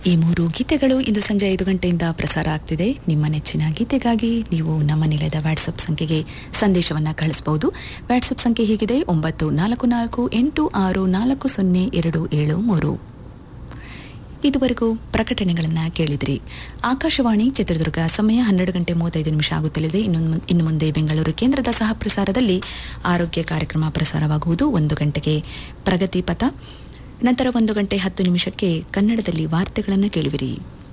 ಈ 3 ಗೀತೆಗಳು ಇಂದು ಸಂಜೆ 5 ಗಂಟೆಯಿಂದ ಪ್ರಸಾರ ಆಗ್ತಿದೆ. ನಿಮ್ಮ ನೆಚ್ಚಿನ ಗೀತೆಗಾಗಿ ನೀವು ನಮ್ಮ ನಿಲಯದ ವಾಟ್ಸಪ್ ಸಂಖ್ಯೆಗೆ ಸಂದೇಶವನ್ನು ಕಳಿಸಬಹುದು. ವಾಟ್ಸಪ್ ಸಂಖ್ಯೆ ಹೀಗಿದೆ: 9448640273. ಇದುವರೆಗೂ ಪ್ರಕಟಣೆಗಳನ್ನು ಕೇಳಿದ್ರಿ. ಆಕಾಶವಾಣಿ ಚಿತ್ರದುರ್ಗ. ಸಮಯ 12:35 ಆಗುತ್ತಲಿದೆ. ಇನ್ನು ಮುಂದೆ ಬೆಂಗಳೂರು ಕೇಂದ್ರದ ಸಹ ಪ್ರಸಾರದಲ್ಲಿ ಆರೋಗ್ಯ ಕಾರ್ಯಕ್ರಮ ಪ್ರಸಾರವಾಗುವುದು. 1 ಗಂಟೆಗೆ ಪ್ರಗತಿ ಪಥ, ನಂತರ 1 ಗಂಟೆ 10 ನಿಮಿಷಕ್ಕೆ ಕನ್ನಡದಲ್ಲಿ ವಾರ್ತೆಗಳನ್ನು ಕೇಳುವಿರಿ.